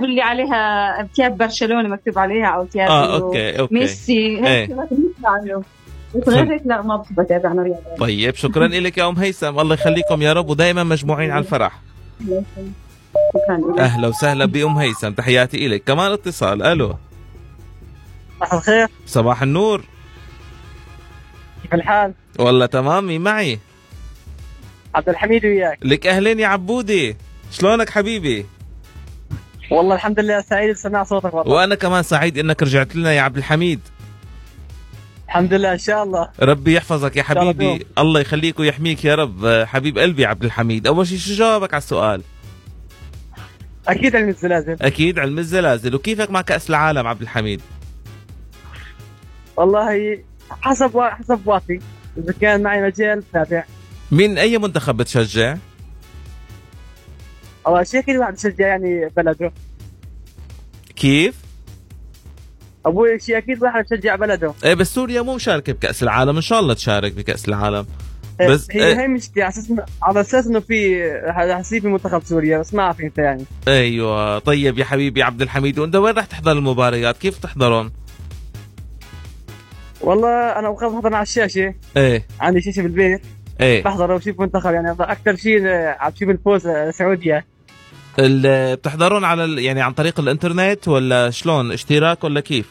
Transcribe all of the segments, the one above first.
اللي عليها ثياب برشلونة مكتوب عليها أو ثياب اوكي ميسي هيك له. غير هيك لا ما بحب أتابع رياضة. طيب شكرا لك يا أم هيثم، الله يخليكم يا رب ودائما مجموعين على الفرح. شكرا. أهلا وسهلا بأم هيثم، تحياتي إليك. كمان اتصال. ألو صباح الخير. صباح النور. كيف الحال؟ والله تمام. مين معي؟ عبد الحميد وياك. لك أهلين يا عبودي، شلونك حبيبي؟ والله الحمد لله سعيد بسمع صوتك والله. وأنا كمان سعيد إنك رجعت لنا يا عبد الحميد. الحمد لله إن شاء الله. ربي يحفظك يا حبيبي، الله يخليك ويحميك يا رب. حبيب قلبي عبد الحميد، أول شيء شو جوابك على السؤال؟ أكيد علم الزلازل. أكيد علم الزلازل. وكيفك مع كأس العالم عبد الحميد؟ والله حسب وقتي، إذا كان معي مجال بتابع. مين أي منتخب بتشجع؟ أول شيء كل واحد بشجع يعني بلده. كيف؟ أول شيء أكيد واحد بشجع بلده. إيه بس سوريا مو مشاركة بكأس العالم، إن شاء الله تشارك بكأس العالم. بس هي مشكلة على أساس إنه في حسيب في منتخب سوريا، بس ما أعرف أنت يعني. أيوة. طيب يا حبيبي عبد الحميد، وأنت وين رح تحضر المباريات؟ كيف تحضرهم؟ والله أنا أوقات بحضر على الشاشة. إيه عندي شاشة بالبيت. إيه بحضر وبشوف منتخب يعني أكثر شيء عم بشوف الفوز سعودية. بتحضرون على يعني عن طريق الإنترنت ولا شلون؟ اشتراك ولا كيف؟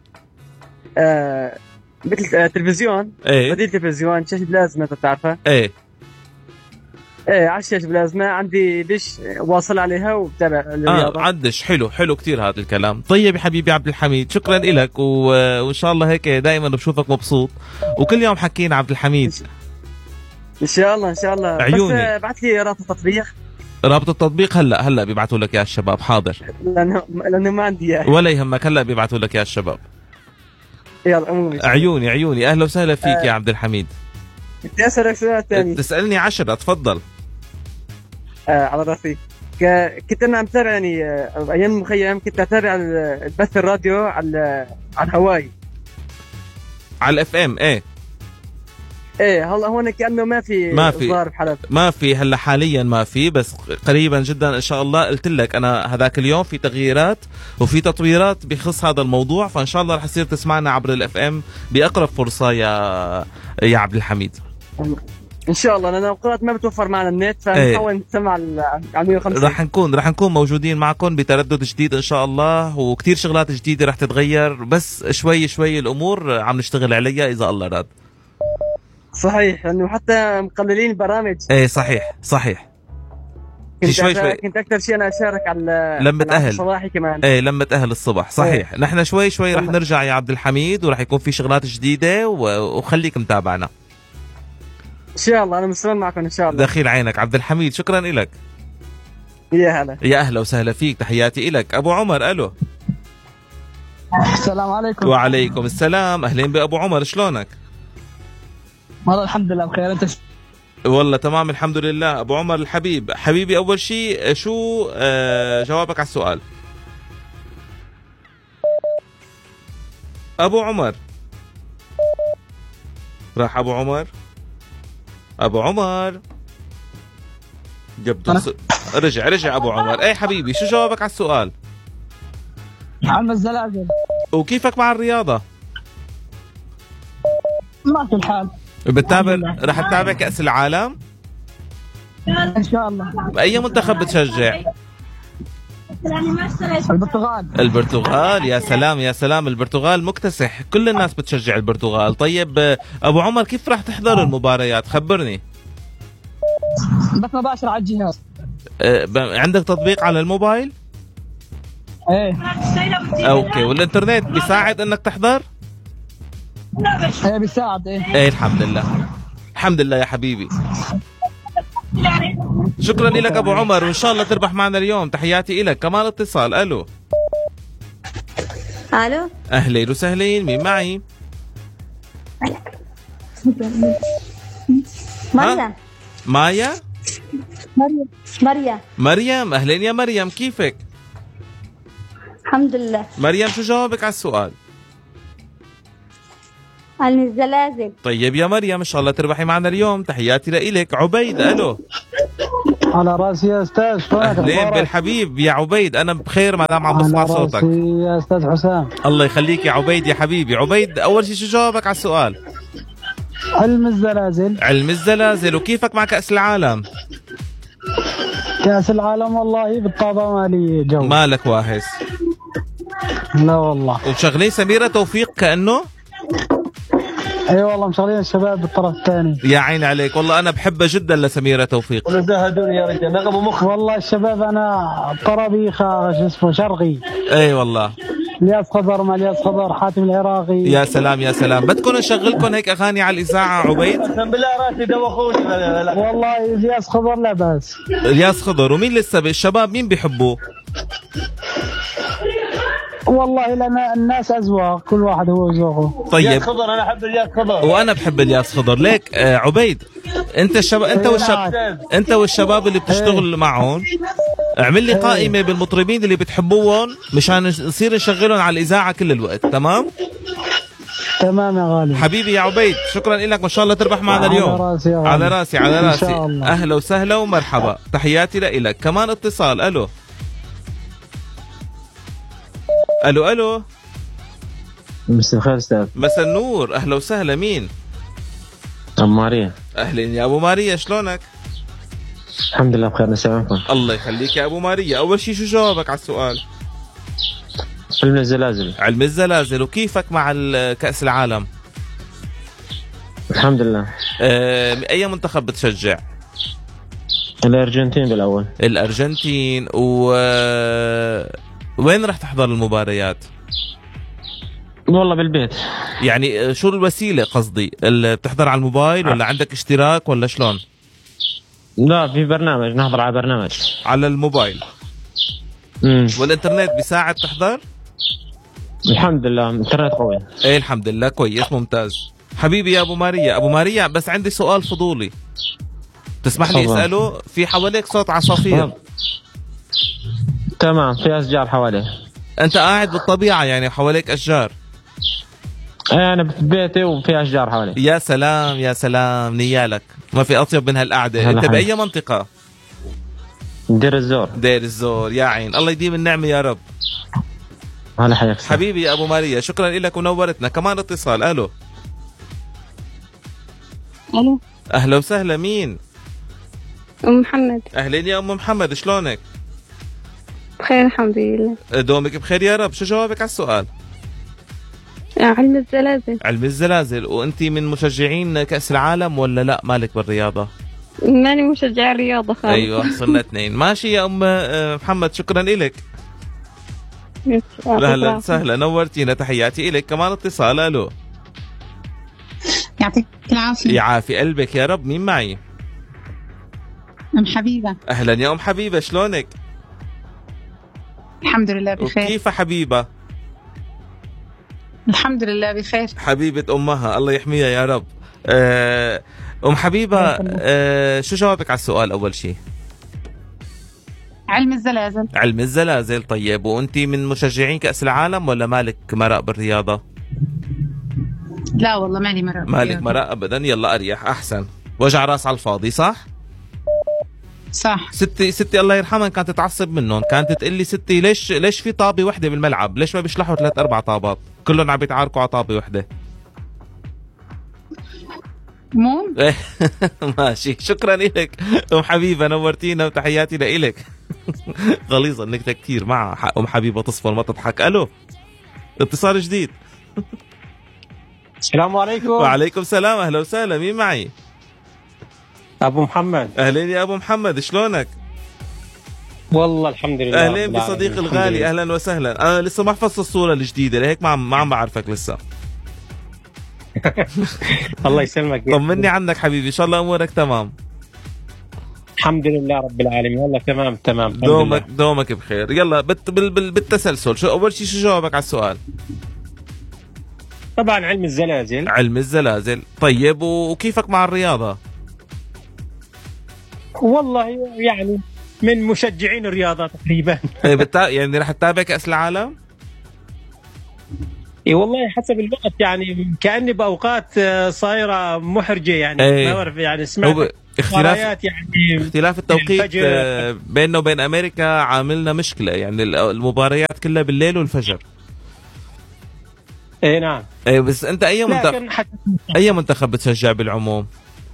مثل تلفزيون. إيه بديل تلفزيون، شاشة بلازما بتعرفها. إيه على الشاشة بلازما عندي دش واصل عليها وبتابع الرياضة. عدش. حلو كتير هذا الكلام. طيب يا حبيبي عبد الحميد، شكرا لك وإن شاء الله هيك دائما بشوفك مبسوط وكل يوم حكينا عبد الحميد. إن شاء الله عيوني. بس بعت لي رابط التطبيق. رابط التطبيق هلا بيبعتوا لك يا الشباب. حاضر، لأنه ما عندي إياه. ولا يهمك، هلا بيبعتوا لك يا الشباب. يلا عيوني. أهلا وسهلا فيك يا عبد الحميد. بدي أسألك سؤال ثاني. تسألني 10. تفضل. على راسي. كنت أنا عم تابع يعني أيام المخيم، كنت أتابع البث الراديو على الهواي على الاف ام. ايه هلا هون كأنه ما في إصدار بحلب. ما في هلا حاليا ما في، بس قريبا جدا ان شاء الله. قلت لك انا هذاك اليوم في تغييرات وفي بخص هذا الموضوع، فان شاء الله رح تصير تسمعنا عبر الاف ام باقرب فرصه يا عبد الحميد. ان شاء الله، لان اوقات ما بتوفر معنا النت، فنحاول نسمع على 150. رح نكون موجودين معكم بتردد جديد ان شاء الله، وكتير شغلات جديده رح تتغير، بس شوي الامور عم نشتغل عليها اذا الله راد. صحيح، لانه حتى مقللين البرامج. ايه صحيح. شوي كنت اكثر شيء انا اشارك على لمة اهل الصباحي كمان. ايه لمة اهل الصبح. صحيح. نحن شوي رح نرجع يا عبد الحميد، ورح يكون في شغلات جديده وخليك متابعنا ان شاء الله. انا مستمر معكم ان شاء الله. دخيل عينك عبد الحميد، شكرا لك. يا هلا. يا اهلا وسهلا فيك، تحياتي لك. ابو عمر. الو. السلام عليكم. وعليكم السلام. اهلين بابو عمر، شلونك؟ والله الحمد لله بخير. انت؟ والله تمام الحمد لله. ابو عمر الحبيب، حبيبي اول شيء شو جوابك على السؤال؟ ابو عمر راح. ابو عمر جبته رجع ابو عمر. اي حبيبي، شو جوابك على السؤال؟ عم الزلازل. وكيفك مع الرياضة؟ ماشي الحال. بتتابع؟ رح تتابع كأس العالم؟ ان شاء الله. بأي منتخب بتشجع؟ البرتغال. يا سلام البرتغال مكتسح، كل الناس بتشجع البرتغال. طيب ابو عمر، كيف رح تحضر المباريات؟ خبرني. بس مباشر على الجهاز. عندك تطبيق على الموبايل؟ ايه. اوكي. والانترنت بيساعد انك تحضر؟ ايه بيساعد. ايه الحمد لله يا حبيبي. شكرا لك ابو عمر، وان شاء الله تربح معنا اليوم. تحياتي لك. كمان اتصال. الو. اهلين وسهلين. مين معي؟ مايا. مريم. اهلين يا مريم، كيفك؟ الحمد لله. مريم، شو جوابك على السؤال؟ عن الزلازل. طيب يا مريم، ان شاء الله تربحي معنا اليوم. تحياتي لك. عبيد. الو. على راسي يا استاذ. اهلين بالحبيب يا عبيد، انا بخير ما دام عم بسمع صوتك. على راسي يا استاذ حسام. الله يخليك يا عبيد يا حبيبي. عبيد اول شيء شو جوابك على السؤال؟ علم الزلازل. علم الزلازل. وكيفك مع كأس العالم؟ كأس العالم والله بالطابة مالي جو. مالك واهس؟ لا والله. ومشغلين سميرة توفيق كأنه؟ اي والله مشغلين الشباب بالطرف الثاني. يا عين عليك، والله انا بحبها جدا لسميرة توفيق. زهدوني يا رجال نغموا مخ. والله الشباب انا طرابيخة شو اسمه شرقي. اي والله. الياس خضر ما الياس خضر حاتم العراقي. يا سلام يا سلام. بدكم نشغلكم هيك اغاني على الاذاعة عبيد؟ قسم بالله راسي دوخوني. والله الياس خضر لا بأس. الياس خضر. ومين لسه الشباب مين بيحبوه؟ والله لنا الناس أذواق، كل واحد هو ذوقه. طيب الياس خضر انا احب الياس خضر. وانا بحب الياس خضر. ليك عبيد انت انت والشباب اللي بتشتغل معهم اعمل لي قائمة بالمطربين اللي بتحبوهم مشان نصير نشغلهم على الإذاعة كل الوقت. تمام؟ تمام يا غالي. حبيبي يا عبيد شكرا لك، ما شاء الله تربح معنا اليوم. على راسي يا غالي. على راسي على راسي. إن شاء الله. أهلا وسهلا ومرحبا. تحياتي لك. كمان اتصال. ألو ألو ألو. مساء الخير استاذ. مساء النور. أهلا وسهلا. مين؟ ابو ماريا. أهلين يا أبو ماريا، شلونك؟ الحمد لله بخير. نسمعكم. الله يخليك يا أبو ماريا. أول شيء شو جوابك على السؤال؟ علم الزلازل. علم الزلازل. وكيفك مع كأس العالم؟ الحمد لله. أي منتخب بتشجع؟ الأرجنتين بالأول. الأرجنتين. وين رح تحضر المباريات؟ والله بالبيت. يعني شو الوسيلة قصدي؟ بتحضر على الموبايل ولا عندك اشتراك ولا شلون؟ لا في برنامج، نحضر على برنامج على الموبايل. والإنترنت بيساعد تحضر؟ الحمد لله الإنترنت قوي. ايه الحمد لله كويس ممتاز. حبيبي يا أبو ماريا. أبو ماريا بس عندي سؤال فضولي تسمح لي أسأله؟ في حواليك صوت عصافير. تمام. في أشجار حواليه. أنت قاعد بالطبيعة يعني حواليك أشجار؟ أنا ببيتي وفي أشجار حوالي. يا سلام يا سلام. نيالك ما في أطيب من هالقعدة. أنت بأي منطقة؟ دير الزور. دير الزور. يا عين الله يديم النعمة يا رب. هلا حياك حبيبي يا أبو ماريا شكرا لك ونورتنا. كمان اتصال. ألو الو. أهلا وسهلا. مين؟ ام محمد. أهلين يا أم محمد، شلونك؟ بخير الحمد لله. دومك بخير يا رب. شو جوابك على السؤال؟ علم الزلازل. علم الزلازل. وأنت من مشجعين كأس العالم ولا لا مالك بالرياضة؟ ماني مشجع رياضة خالص. أيوة صرنا اثنين. ماشي يا أم محمد شكرا لك. أهلا وسهلا نورتينا. تحياتي إلك. كمان اتصال. ألو. يعطيك العافية. يعافي قلبك يا رب. مين معي؟ أم حبيبة. أهلا يا أم حبيبة، شلونك؟ الحمد لله بخير. كيف حبيبة؟ الحمد لله بخير. حبيبة أمها الله يحميها يا رب. أم حبيبة شو جوابك على السؤال أول شيء؟ علم الزلازل. علم الزلازل. طيب وأنت من مشجعين كأس العالم ولا مالك مراء بالرياضة؟ لا والله مالي مراء. مالك مراء أبدا. يلا أريح أحسن. وجع راس على الفاضي صح؟ صح. ستي الله يرحمها كانت تتعصب منهم، كانت تقول لي ستي ليش في طابة وحدة بالملعب؟ ليش ما بيشلحوا 3-4 طابات؟ كلهم عم بيتعاركوا على طابة وحدة. مو ماشي شكرا لك ام حبيبه نورتينا وتحياتي لك. غليظه انك كثير مع حق ام حبيبه تصفر ما تضحك. الو اتصال جديد. السلام عليكم. وعليكم السلام. اهلا وسهلا. مين معي؟ ابو محمد. اهلين يا ابو محمد، شلونك؟ والله الحمد لله. اهلين بصديقي الغالي. اهلا وسهلا. انا لسه ما حفظت الصوره الجديده لهيك ما عم بعرفك لسه. الله يسلمك. طمني عنك حبيبي، ان شاء الله امورك تمام. الحمد لله رب العالمين. والله تمام. دومك بخير. يلا بالتسلسل. شو اول شيء شو جوابك على السؤال؟ طبعا علم الزلازل. علم الزلازل. طيب وكيفك مع الرياضه؟ والله يعني من مشجعين الرياضه تقريبا. يعني رح تتابع كأس العالم؟ اي والله حسب الوقت، يعني كأني باوقات صايره محرجه يعني. ما بعرف يعني سمعت مباريات يعني اختلاف التوقيت بيننا وبين أمريكا عاملنا مشكلة، يعني المباريات كلها بالليل والفجر. اي نعم. اي بس انت اي منتخب بتشجع بالعموم؟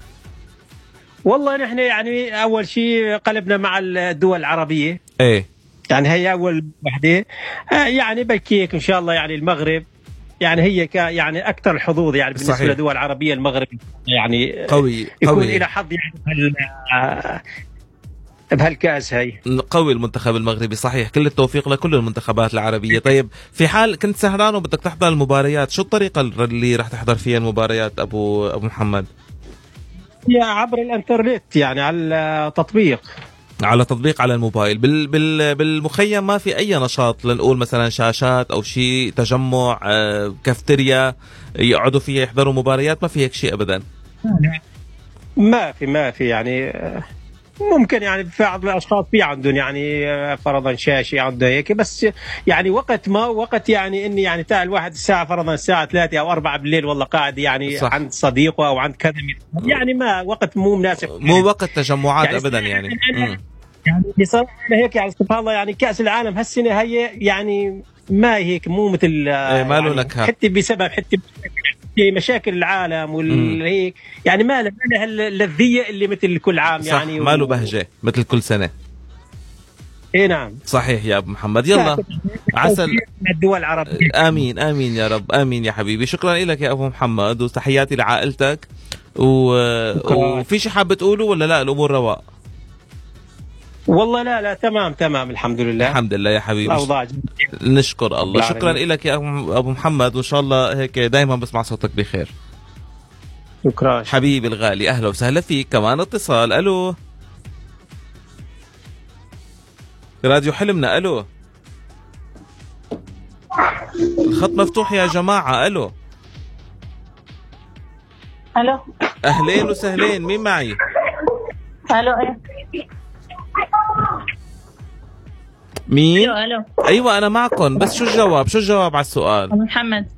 والله نحن يعني اول شيء قلبنا مع الدول العربيه. ايه يعني هي اول وحده. يعني بكيك ان شاء الله يعني المغرب يعني هي يعني اكثر الحظوظ يعني بالنسبه صحيح. لدول العربيه المغرب يعني قوي يكون الى حظ يعني بهالكاس هي. قوي المنتخب المغربي صحيح. كل التوفيق لكل المنتخبات العربية. طيب في حال كنت سهران وبدك تحضر المباريات، شو الطريقة اللي راح تحضر فيها المباريات أبو محمد؟ يا عبر الانترنت يعني على تطبيق، على تطبيق على الموبايل. بالمخيم ما في أي نشاط لنقول مثلا شاشات أو شيء تجمع كافتيريا يقعدوا فيها يحضروا مباريات؟ ما في هيك شيء أبدا؟ ما في يعني ممكن يعني في بعض الاشخاص في عندهم يعني فرضا شاشه عنده هيك، بس يعني وقت يعني اني يعني تاع الواحد الساعه فرضا الساعه 3 او 4 بالليل والله قاعد يعني صح. عند صديقه او عند كذا يعني ما وقت مو مناسب، مو وقت تجمعات يعني ابدا يعني. يعني بصراحه هيك يعني سبحان الله يعني كاس العالم هالسنه هي يعني ما هيك مو مثل ما له نكهه حتى بسبب مشاكل العالم والهيك يعني ما له اللذيه اللي مثل كل عام يعني ما له بهجه مثل كل سنه. اي نعم صحيح يا ابو محمد. يلا عسل الدول العربيه. امين امين يا رب امين يا حبيبي. شكرا لك يا ابو محمد وتحياتي لعائلتك وفي شيء حابب تقوله ولا لا الامور رواق؟ والله لا تمام الحمد لله. الحمد لله يا حبيبي. نشكر الله. شكرا لك يا ابو محمد وان شاء الله هيك دائما بسمع صوتك بخير. شكرا حبيبي الغالي. اهلا وسهلا فيك. كمان اتصال. الو راديو حلمنا. الو الخط مفتوح يا جماعة. الو اهلين وسهلين. مين معي؟ الو مين؟ الو ايوه انا معكم، بس شو الجواب على السؤال؟ محمد.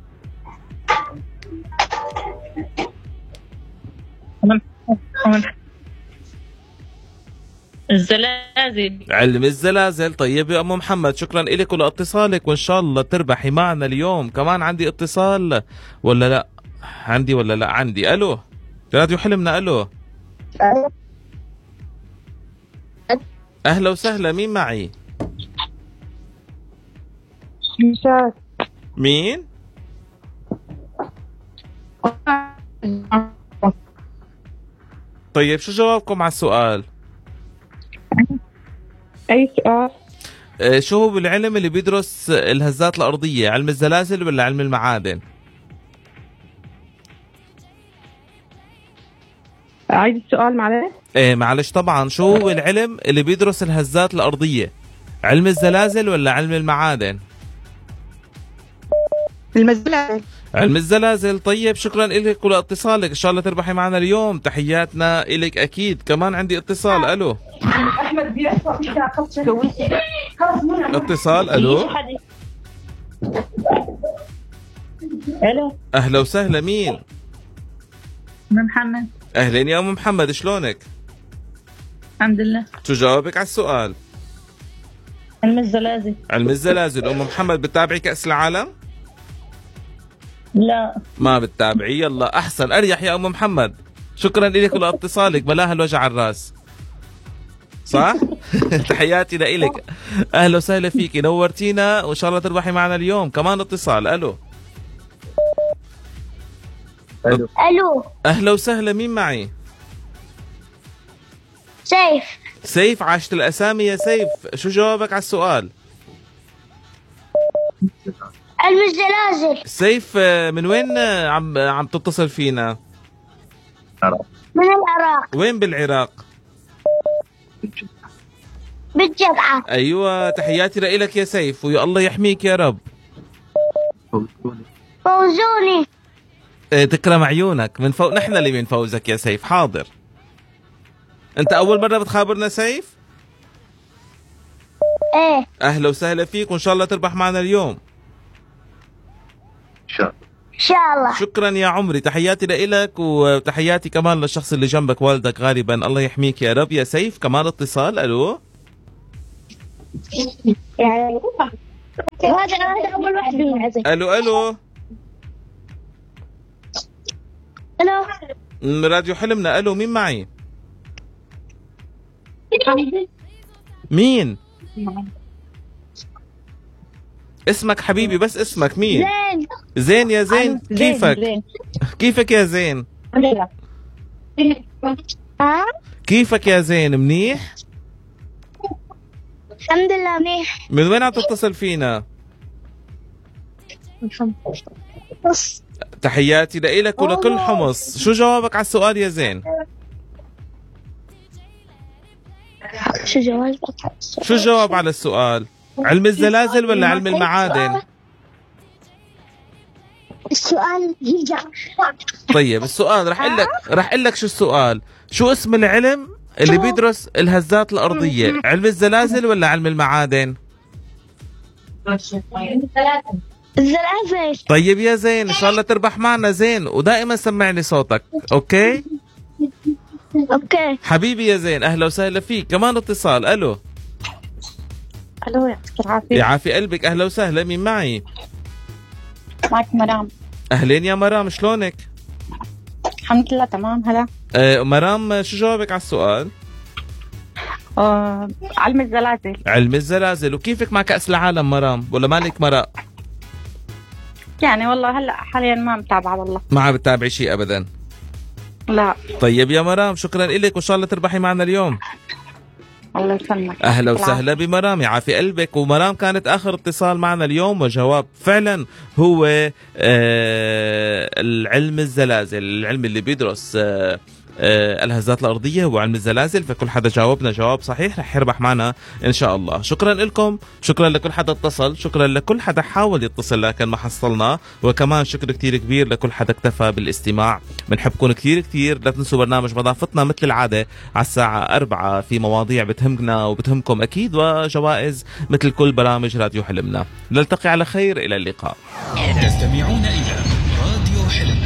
الزلازل. علم الزلازل. طيب يا ام محمد شكرا لك ولاتصالك وان شاء الله تربحي معنا اليوم. كمان عندي اتصال ولا لا؟ عندي. الو راديو حلمنا. الو اهلا وسهلا. مين معي؟ مشاك. مين؟ طيب شو جوابكم على السؤال؟ أي سؤال؟ شو هو بالعلم اللي بيدرس الهزات الأرضية؟ علم الزلازل ولا علم المعادن؟ عيد السؤال معلش؟ ايه معلش طبعا. شو هو العلم اللي بيدرس الهزات الأرضية؟ علم الزلازل ولا علم المعادن؟ الزلازل. علم الزلازل. طيب شكرا لك ولاتصالك. ان شاء الله تربحي معنا اليوم. تحياتنا لك اكيد. كمان عندي اتصال. الو اتصال. الو اهلا وسهلا. مين؟ محمد. اهلين يا ام محمد. شلونك؟ الحمد لله. شو جوابك على السؤال؟ علم الزلازل. علم الزلازل. ام محمد بتتابعي كأس العالم؟ لا ما بتتابعي. يلا احسن اريح يا ام محمد. شكرا لك ولاتصالك. بلاها الوجع الراس صح. تحياتي لك. اهلا وسهلا فيك. نورتينا وان شاء الله تربحي معنا اليوم. كمان اتصال. الو اهلا وسهلا. مين معي؟ سيف. عاشت الاسامي يا سيف. شو جوابك على السؤال؟ علم الزلازل. سيف من وين عم تتصل فينا؟ من العراق. وين بالعراق؟ بالجبعة. ايوه تحياتي لك يا سيف ويا الله يحميك يا رب. فوزوني. تكرم عيونك. من فوق نحن اللي بنفوزك يا سيف. حاضر. انت اول مرة بتخابرنا سيف؟ ايه. اهلا وسهلا فيك وان شاء الله تربح معنا اليوم. شاء الله. شكرا يا عمري، تحياتي لإلك وتحياتي كمان للشخص اللي جنبك، والدك غالبا، الله يحميك يا رب. يا سيف كمان اتصال. الو هذا أول واحد بالمعزة. الو الو الو راديو حلمنا. الو مين معي؟ مين اسمك حبيبي؟ بس اسمك مين؟ زين. زين يا زين، كيفك؟ زين. كيفك يا زين؟ ها؟ كيفك يا زين؟ منيح؟ الحمد لله منيح. من وين عم تتصل فينا؟ تحياتي لإلك ولكل حمص. شو جوابك على السؤال يا زين؟ شو جوابك؟ شو الجواب على السؤال؟ علم الزلازل ولا علم المعادن؟ السؤال يرجع. طيب السؤال رح اقول لك شو السؤال. شو اسم العلم اللي بيدرس الهزات الأرضية؟ علم الزلازل ولا علم المعادن؟ الزلازل. طيب يا زين، ان شاء الله تربح معنا زين، ودائما سمعني صوتك. اوكي اوكي حبيبي يا زين، اهلا وسهلا فيك. كمان اتصال. الو الو، يعطيك العافيه. يعافي قلبك، اهلا وسهلا. مين معي؟ معك مرام. اهلين يا مرام، شلونك؟ الحمد لله تمام. هلا مرام، شو جوابك على السؤال؟ علم الزلازل. علم الزلازل. وكيفك مع كأس العالم مرام؟ ولا مالك مرق؟ يعني والله هلا حاليا ما متابعه والله. ما عم بتتابعي شيء ابدا؟ لا. طيب يا مرام، شكرا لك وان شاء الله تربحي معنا اليوم. الله يسلمك. اهلا وسهلا بمرام، يعافي قلبك. ومرام كانت اخر اتصال معنا اليوم، وجواب فعلا هو العلم الزلازل، العلم اللي بيدرس الهزات الأرضية هو علم الزلازل. فكل حدا جاوبنا جواب صحيح رح يربح معنا إن شاء الله. شكرا لكم، شكرا لكل حدا اتصل، شكرا لكل حدا حاول يتصل لكن ما حصلنا، وكمان شكر كتير كبير لكل حدا اكتفى بالاستماع. بنحبكم كتير كتير. لا تنسوا برنامج مضافتنا مثل العادة على الساعة 4 في مواضيع بتهمنا وبتهمكم أكيد، وجوائز مثل كل برامج راديو حلمنا. نلتقي على خير، إلى اللقاء. تستمعون إلى راديو حلم.